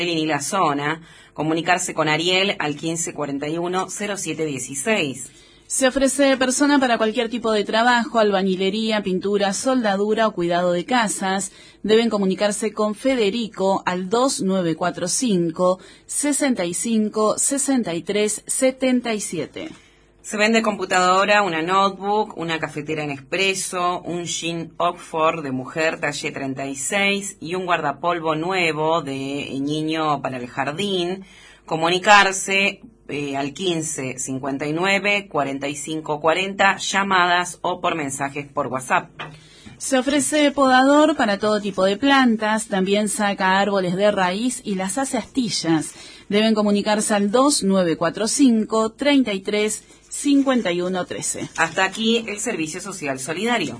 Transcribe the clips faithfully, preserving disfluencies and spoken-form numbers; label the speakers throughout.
Speaker 1: y la zona, comunicarse con Ariel al quince cuarenta y uno cero siete dieciséis.
Speaker 2: Se ofrece persona para cualquier tipo de trabajo, albañilería, pintura, soldadura o cuidado de casas. Deben comunicarse con Federico al dos nueve cuatro cinco, sesenta y cinco, sesenta y tres, setenta y siete.
Speaker 1: Se vende computadora, una notebook, una cafetera Nespresso, un jean Oxford de mujer talle treinta y seis y un guardapolvo nuevo de niño para el jardín. Comunicarse eh, al quince cincuenta y nueve cuarenta y cinco cuarenta, llamadas o por mensajes por WhatsApp.
Speaker 2: Se ofrece podador para todo tipo de plantas, también saca árboles de raíz y las hace astillas. Deben comunicarse al dos nueve cuatro cinco, treinta y tres, cincuenta y uno trece.
Speaker 1: Hasta aquí el Servicio Social Solidario.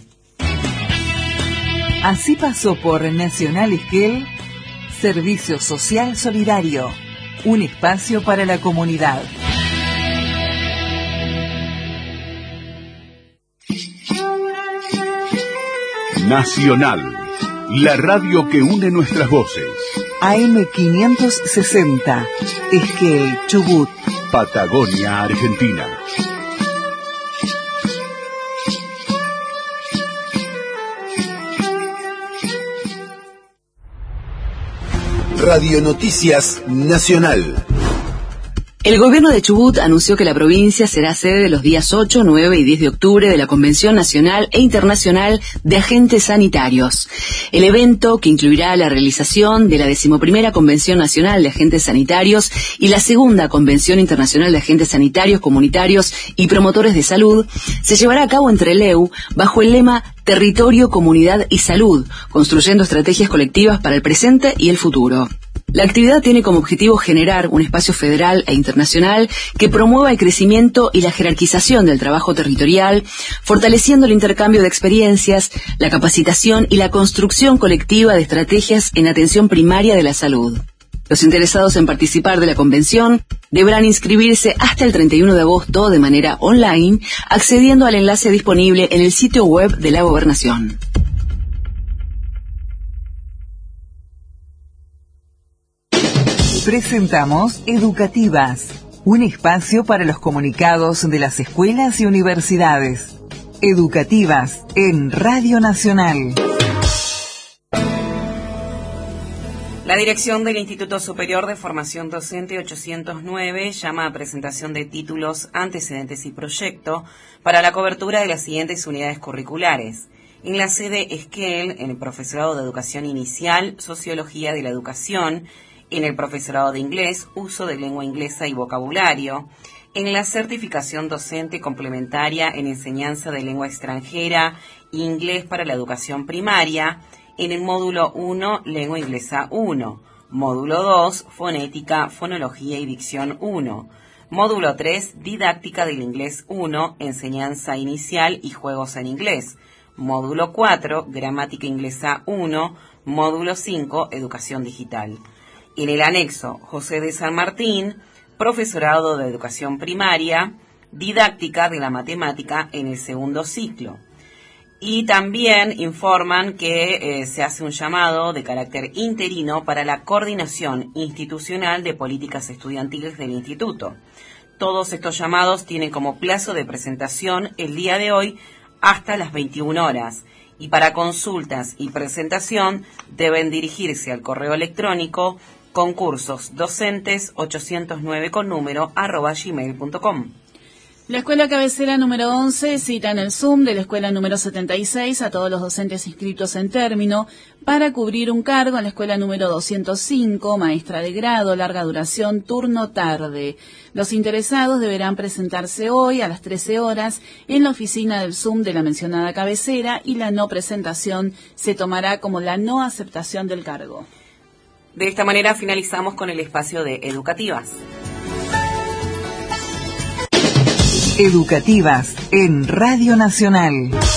Speaker 3: Así pasó por Nacional Esquel, Servicio Social Solidario, un espacio para la comunidad.
Speaker 4: Nacional, la radio que une nuestras voces.
Speaker 3: A M quinientos sesenta, Esquel, Chubut,
Speaker 4: Patagonia, Argentina.
Speaker 5: Radio Noticias Nacional.
Speaker 6: El gobierno de Chubut anunció que la provincia será sede de los días ocho, nueve y diez de octubre de la Convención Nacional e Internacional de Agentes Sanitarios. El evento, que incluirá la realización de la decimoprimera Convención Nacional de Agentes Sanitarios y la segunda Convención Internacional de Agentes Sanitarios, Comunitarios y Promotores de Salud, se llevará a cabo en Trelew bajo el lema Territorio, Comunidad y Salud, construyendo estrategias colectivas para el presente y el futuro. La actividad tiene como objetivo generar un espacio federal e internacional que promueva el crecimiento y la jerarquización del trabajo territorial, fortaleciendo el intercambio de experiencias, la capacitación y la construcción colectiva de estrategias en atención primaria de la salud. Los interesados en participar de la convención deberán inscribirse hasta el treinta y uno de agosto de manera online, accediendo al enlace disponible en el sitio web de la Gobernación.
Speaker 3: Presentamos Educativas, un espacio para los comunicados de las escuelas y universidades. Educativas en Radio Nacional.
Speaker 1: La dirección del Instituto Superior de Formación Docente ochocientos nueve llama a presentación de títulos, antecedentes y proyecto para la cobertura de las siguientes unidades curriculares. En la sede Esquel, en el profesorado de Educación Inicial, Sociología de la Educación, en el profesorado de Inglés, Uso de Lengua Inglesa y Vocabulario, en la certificación docente complementaria en Enseñanza de Lengua Extranjera, Inglés para la Educación Primaria, en el módulo uno, Lengua Inglesa uno, módulo dos, Fonética, Fonología y Dicción uno, módulo tres, Didáctica del Inglés uno, Enseñanza Inicial y Juegos en Inglés, módulo cuatro, Gramática Inglesa uno, módulo cinco, Educación Digital. En el anexo José de San Martín, profesorado de Educación Primaria, Didáctica de la Matemática en el segundo ciclo. Y también informan que eh, se hace un llamado de carácter interino para la coordinación institucional de políticas estudiantiles del instituto. Todos estos llamados tienen como plazo de presentación el día de hoy hasta las veintiuna horas. Y para consultas y presentación deben dirigirse al correo electrónico concursos docentes ochocientos nueve con número arroba gmail punto com.
Speaker 2: La escuela cabecera número once cita en el Zoom de la escuela número setenta y seis a todos los docentes inscritos en término para cubrir un cargo en la escuela número doscientos cinco, maestra de grado, larga duración, turno tarde. Los interesados deberán presentarse hoy a las trece horas en la oficina del Zoom de la mencionada cabecera y la no presentación se tomará como la no aceptación del cargo.
Speaker 1: De esta manera finalizamos con el espacio de Educativas.
Speaker 3: Educativas en Radio Nacional.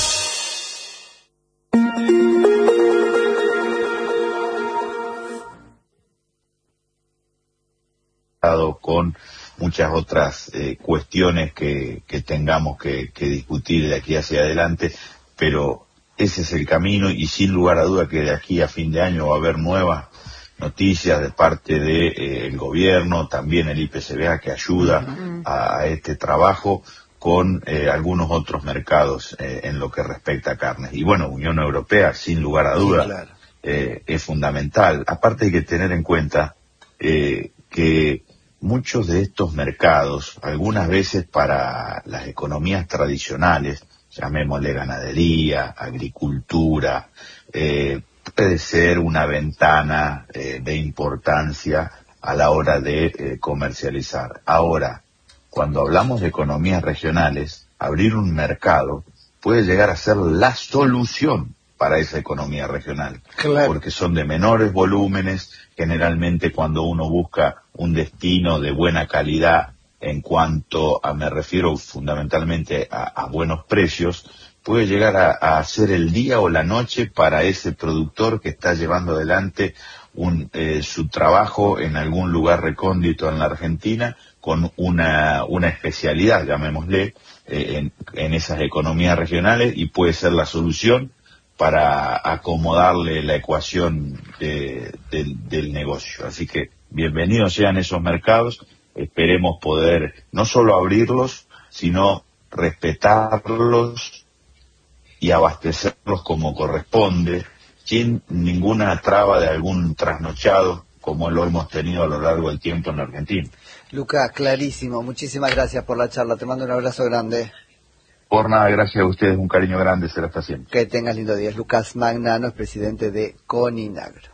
Speaker 7: Con muchas otras eh, cuestiones que, que tengamos que, que discutir de aquí hacia adelante, pero ese es el camino y sin lugar a duda que de aquí a fin de año va a haber nuevas noticias de parte del de, eh, gobierno, también el I P C B A que ayuda uh-huh. a, a este trabajo con eh, algunos otros mercados eh, en lo que respecta a carnes. Y bueno, Unión Europea, sin lugar a duda, sí, claro. eh, es fundamental. Aparte hay que tener en cuenta eh, que muchos de estos mercados, algunas veces para las economías tradicionales, llamémosle ganadería, agricultura, eh, puede ser una ventana eh, de importancia a la hora de eh, comercializar. Ahora, cuando hablamos de economías regionales, abrir un mercado puede llegar a ser la solución para esa economía regional, claro. porque son de menores volúmenes, generalmente cuando uno busca un destino de buena calidad en cuanto a, me refiero fundamentalmente a, a buenos precios, puede llegar a, a ser el día o la noche para ese productor que está llevando adelante un, eh, su trabajo en algún lugar recóndito en la Argentina, con una, una especialidad, llamémosle, eh, en, en esas economías regionales, y puede ser la solución para acomodarle la ecuación de, de, del negocio. Así que bienvenidos sean esos mercados, esperemos poder no solo abrirlos, sino respetarlos y abastecerlos como corresponde, sin ninguna traba de algún trasnochado, como lo hemos tenido a lo largo del tiempo en la Argentina.
Speaker 8: Lucas, clarísimo. Muchísimas gracias por la charla. Te mando un abrazo grande.
Speaker 7: Por nada, gracias a ustedes. Un cariño grande será hasta siempre.
Speaker 8: Que tengas lindo día. Lucas Magnano es presidente de Coninagro.